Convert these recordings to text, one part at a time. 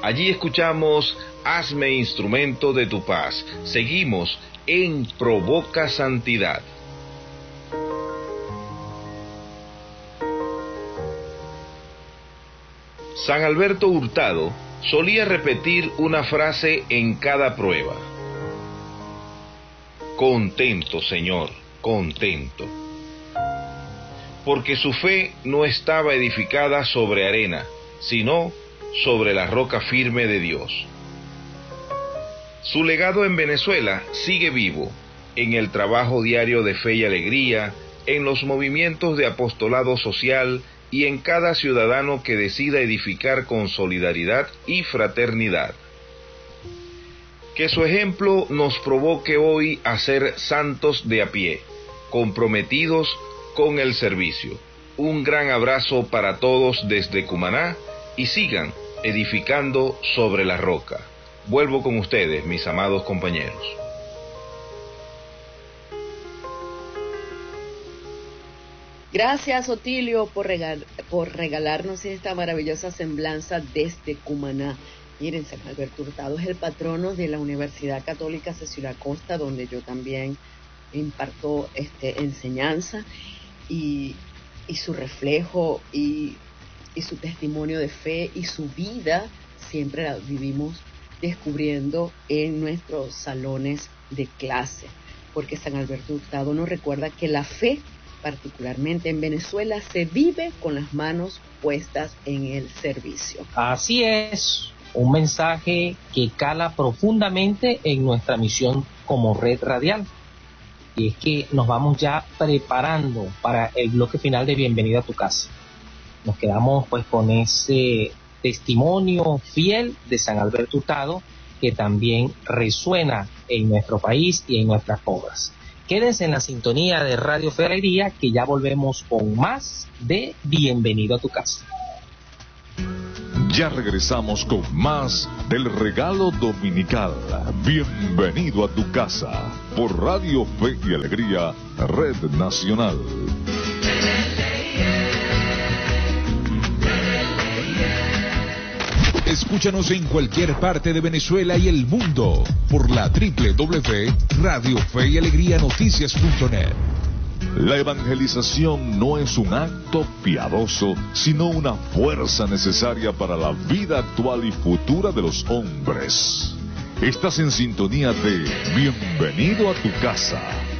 Allí escuchamos Hazme instrumento de tu paz. Seguimos en Provoca Santidad. San Alberto Hurtado solía repetir una frase en cada prueba: contento, Señor, contento. Porque su fe no estaba edificada sobre arena, sino sobre la roca firme de Dios. Su legado en Venezuela sigue vivo, en el trabajo diario de fe y alegría, en los movimientos de apostolado social y en cada ciudadano que decida edificar con solidaridad y fraternidad. Que su ejemplo nos provoque hoy a ser santos de a pie, comprometidos con el servicio. Un gran abrazo para todos desde Cumaná y sigan edificando sobre la roca. Vuelvo con ustedes, mis amados compañeros. Gracias, Otilio, por regalarnos esta maravillosa semblanza desde Cumaná. Miren, San Alberto Hurtado es el patrono de la Universidad Católica Cecilio Acosta, donde yo también imparto enseñanza, y su reflejo y su testimonio de fe y su vida siempre la vivimos descubriendo en nuestros salones de clase, porque San Alberto Hurtado nos recuerda que la fe, particularmente en Venezuela, se vive con las manos puestas en el servicio. Así es, un mensaje que cala profundamente en nuestra misión como red radial. Y es que nos vamos ya preparando para el bloque final de Bienvenido a tu casa. Nos quedamos pues con ese testimonio fiel de San Alberto Hurtado que también resuena en nuestro país y en nuestras obras. Quédense en la sintonía de Radio Fe y Alegría, que ya volvemos con más de Bienvenido a tu casa. Ya regresamos con más del regalo dominical. Bienvenido a tu casa por Radio Fe y Alegría, Red Nacional. Escúchanos en cualquier parte de Venezuela y el mundo por la www.radiofeyalegrianoticias.net. La evangelización no es un acto piadoso, sino una fuerza necesaria para la vida actual y futura de los hombres. Estás en sintonía de Bienvenido a tu casa.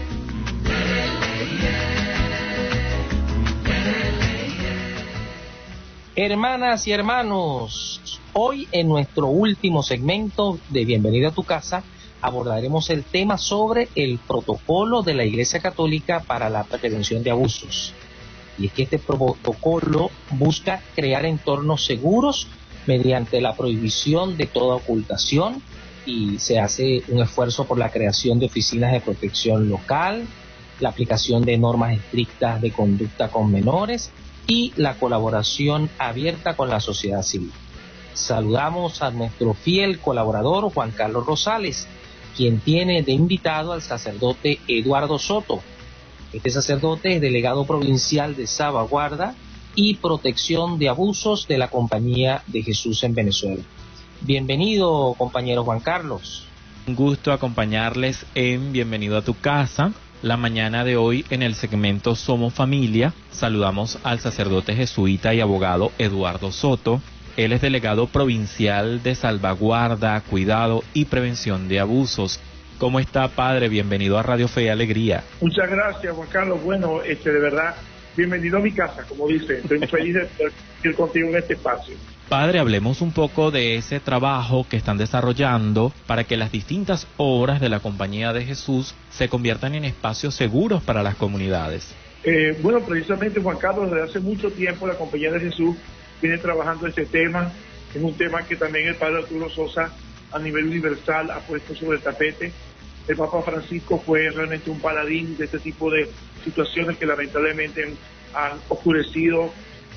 Hermanas y hermanos, hoy en nuestro último segmento de Bienvenido a tu casa abordaremos el tema sobre el protocolo de la Iglesia Católica para la prevención de abusos. Y es que este protocolo busca crear entornos seguros mediante la prohibición de toda ocultación, y se hace un esfuerzo por la creación de oficinas de protección local, la aplicación de normas estrictas de conducta con menores y la colaboración abierta con la sociedad civil. Saludamos a nuestro fiel colaborador Juan Carlos Rosales, quien tiene de invitado al sacerdote Eduardo Soto. Este sacerdote es delegado provincial de salvaguarda y protección de abusos de la Compañía de Jesús en Venezuela. Bienvenido, compañero Juan Carlos. Un gusto acompañarles en Bienvenido a tu casa. La mañana de hoy, en el segmento Somos Familia, saludamos al sacerdote jesuita y abogado Eduardo Soto. Él es delegado provincial de salvaguarda, cuidado y prevención de abusos. ¿Cómo está, padre? Bienvenido a Radio Fe y Alegría. Muchas gracias, Juan Carlos. Bueno, de verdad, bienvenido a mi casa, como dice. Estoy feliz de estar contigo en este espacio. Padre, hablemos un poco de ese trabajo que están desarrollando para que las distintas obras de la Compañía de Jesús se conviertan en espacios seguros para las comunidades. Bueno, precisamente, Juan Carlos, desde hace mucho tiempo la Compañía de Jesús viene trabajando este tema. Es un tema que también el padre Arturo Sosa a nivel universal ha puesto sobre el tapete. El Papa Francisco fue realmente un paladín de este tipo de situaciones que lamentablemente han oscurecido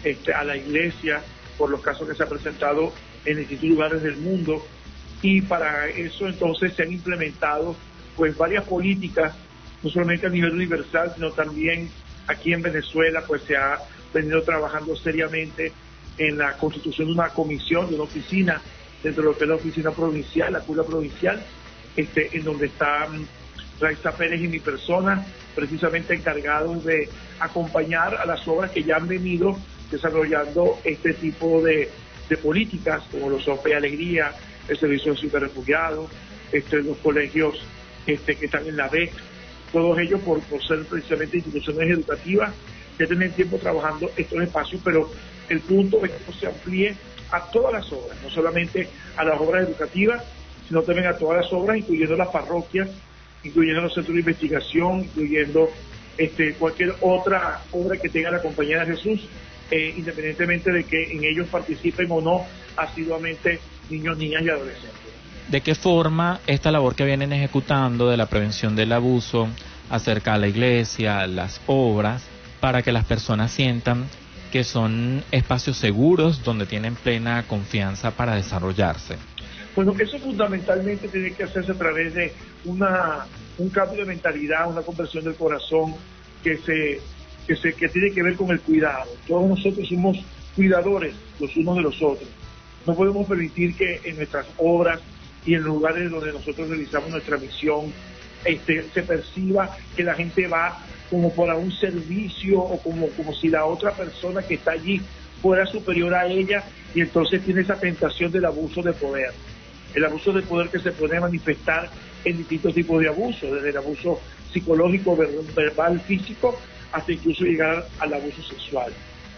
a la Iglesia por los casos que se han presentado en distintos lugares del mundo, y para eso entonces se han implementado pues varias políticas, no solamente a nivel universal, sino también aquí en Venezuela pues se ha venido trabajando seriamente en la constitución de una comisión, de una oficina dentro de lo que es la oficina provincial, la cura provincial, en donde están Raiza Pérez y mi persona, precisamente encargados de acompañar a las obras que ya han venido desarrollando este tipo de políticas, como los Fe y Alegría, el Servicio de Ciudad de Refugiados, los colegios que están en la BEC, todos ellos por ser precisamente instituciones educativas que tienen tiempo trabajando estos espacios, pero el punto es que esto se amplíe a todas las obras, no solamente a las obras educativas, sino también a todas las obras, incluyendo las parroquias, incluyendo los centros de investigación, incluyendo cualquier otra obra que tenga la Compañía de Jesús, independientemente de que en ellos participen o no asiduamente niños, niñas y adolescentes. ¿De qué forma esta labor que vienen ejecutando de la prevención del abuso acerca a la iglesia, las obras, para que las personas sientan que son espacios seguros donde tienen plena confianza para desarrollarse? Bueno, eso fundamentalmente tiene que hacerse a través de un cambio de mentalidad, una conversión del corazón que tiene que ver con el cuidado. Todos nosotros somos cuidadores los unos de los otros. No podemos permitir que en nuestras obras y en lugares donde nosotros realizamos nuestra misión se perciba que la gente va como por un servicio o como si la otra persona que está allí fuera superior a ella, y entonces tiene esa tentación del abuso de poder. El abuso de poder que se puede manifestar en distintos tipos de abuso, desde el abuso psicológico, verbal, físico, hasta incluso llegar al abuso sexual.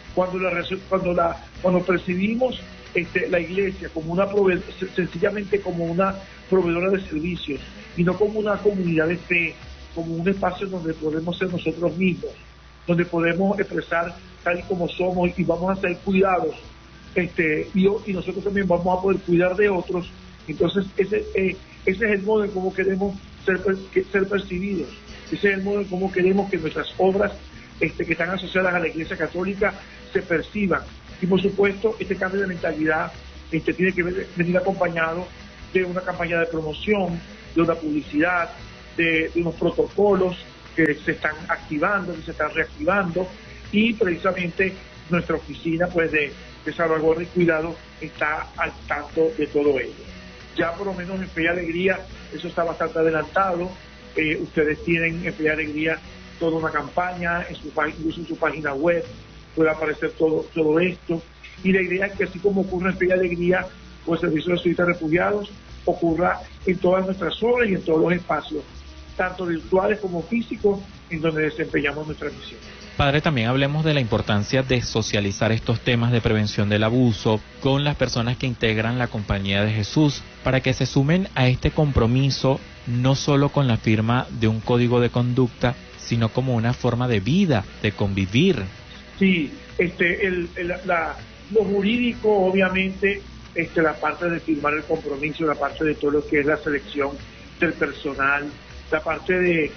Cuando percibimos la iglesia como sencillamente como una proveedora de servicios y no como una comunidad de fe, como un espacio donde podemos ser nosotros mismos, donde podemos expresar tal y como somos y vamos a ser cuidados, y nosotros también vamos a poder cuidar de otros. Entonces ese es el modo en cómo queremos ser percibidos, ese es el modo en cómo queremos que nuestras obras que están asociadas a la Iglesia Católica se perciban. Y por supuesto, este cambio de mentalidad tiene que venir acompañado de una campaña de promoción, de una publicidad, de unos protocolos que se están activando, que se están reactivando, y precisamente nuestra oficina pues de salvaguardia y cuidado está al tanto de todo ello. Ya por lo menos en Fe y Alegría eso está bastante adelantado. Ustedes tienen en Fe y Alegría toda una campaña, incluso en su página web puede aparecer todo esto, y la idea es que así como ocurre en Fe y Alegría o el Servicio de Ciudad de Refugiados, ocurra en todas nuestras obras y en todos los espacios, tanto virtuales como físicos, en donde desempeñamos nuestra misión. Padre, también hablemos de la importancia de socializar estos temas de prevención del abuso con las personas que integran la Compañía de Jesús, para que se sumen a este compromiso, no solo con la firma de un código de conducta, sino como una forma de vida, de convivir. Sí, lo jurídico, obviamente, la parte de firmar el compromiso, la parte de todo lo que es la selección del personal, la parte de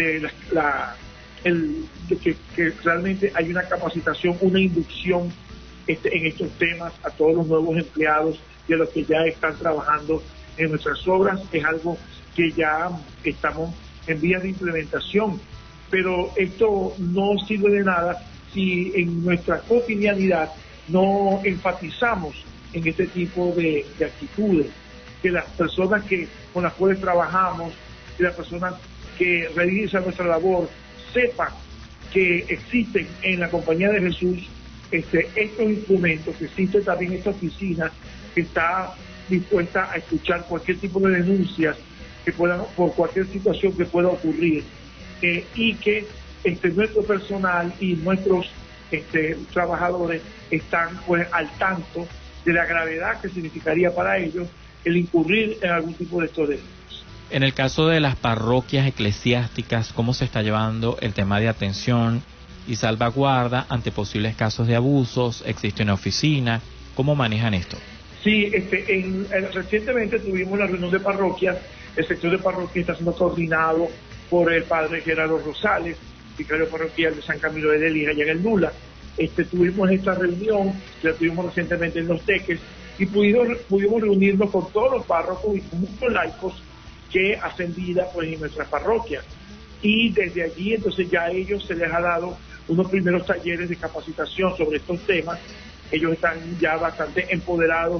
que realmente hay una capacitación, una inducción en estos temas a todos los nuevos empleados y a los que ya están trabajando en nuestras obras, es algo que ya estamos en vías de implementación, pero esto no sirve de nada si en nuestra cotidianidad no enfatizamos en este tipo de actitudes, que las personas con las cuales trabajamos, que las personas que realizan nuestra labor sepan que existen en la Compañía de Jesús estos instrumentos, que existe también esta oficina que está dispuesta a escuchar cualquier tipo de denuncias que puedan, por cualquier situación que pueda ocurrir, y que nuestro personal y nuestros trabajadores están pues al tanto de la gravedad que significaría para ellos el incurrir en algún tipo de estos delitos. En el caso de las parroquias eclesiásticas, ¿cómo se está llevando el tema de atención y salvaguarda ante posibles casos de abusos? ¿Existe una oficina? ¿Cómo manejan esto? Sí, recientemente tuvimos la reunión de parroquias. El sector de parroquia está siendo coordinado por el padre Gerardo Rosales, vicario parroquial de San Camilo de Delija, allá en el Nula. Tuvimos esta reunión, la tuvimos recientemente en Los Teques, y pudimos reunirnos con todos los párrocos y con muchos laicos que hacen vida pues en nuestras parroquias. Y desde allí entonces ya a ellos se les ha dado unos primeros talleres de capacitación sobre estos temas. Ellos están ya bastante empoderados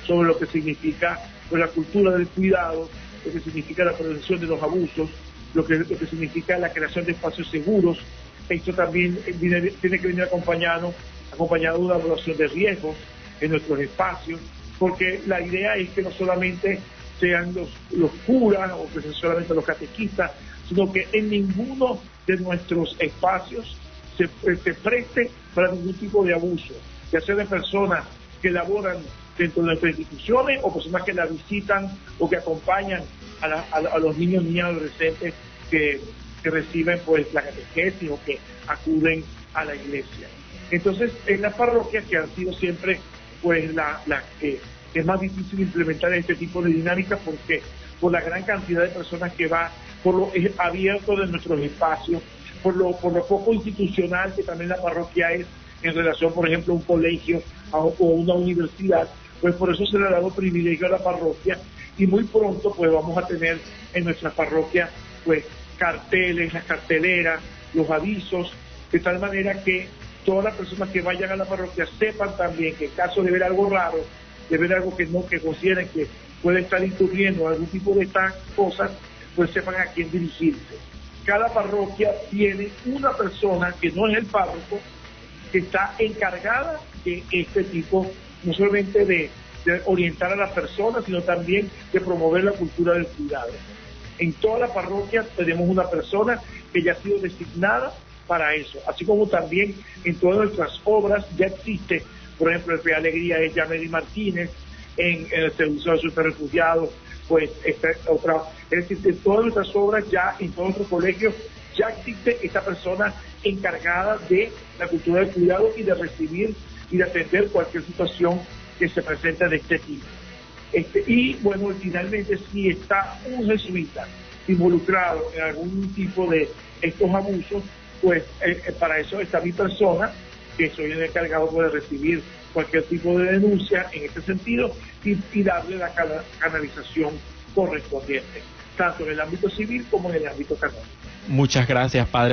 sobre lo que significa pues, la cultura del cuidado, lo que significa la prevención de los abusos, lo que significa la creación de espacios seguros. Esto también tiene que venir acompañado de una evaluación de riesgos en nuestros espacios, porque la idea es que no solamente sean los curas o que sean solamente los catequistas, sino que en ninguno de nuestros espacios se preste para ningún tipo de abuso, ya sea de personas que laboran dentro de nuestras instituciones o personas que la visitan o que acompañan a los niños, niñas, adolescentes que reciben pues la catequesis o que acuden a la iglesia. Entonces, en las parroquias que han sido siempre pues las que es más difícil implementar este tipo de dinámica, porque por la gran cantidad de personas que va, por lo abierto de nuestros espacios, por lo poco institucional que también la parroquia es en relación, por ejemplo, a un colegio o una universidad, pues por eso se le ha dado privilegio a la parroquia, y muy pronto pues vamos a tener en nuestra parroquia pues carteles, las carteleras, los avisos, de tal manera que todas las personas que vayan a la parroquia sepan también que en caso de ver algo raro, de ver algo que consideren que puede estar incurriendo en algún tipo de estas cosas, pues sepan a quién dirigirse. Cada parroquia tiene una persona que no es el párroco, que está encargada de este tipo, no solamente de orientar a las personas, sino también de promover la cultura del cuidado. En todas las parroquias tenemos una persona que ya ha sido designada para eso, así como también en todas nuestras obras ya existe, por ejemplo, el Fe Alegría es Yameli Martínez, en el Servicio de Sus Refugiados, pues esta otra, es decir, en todas nuestras obras ya, en todos nuestros colegios, ya existe esta persona encargada de la cultura del cuidado y de recibir y de atender cualquier situación que se presente de este tipo. Y bueno, finalmente si está un jesuita involucrado en algún tipo de estos abusos, pues para eso está mi persona, que soy el encargado de recibir cualquier tipo de denuncia en este sentido y darle la canalización correspondiente, tanto en el ámbito civil como en el ámbito canónico. Muchas gracias, padre.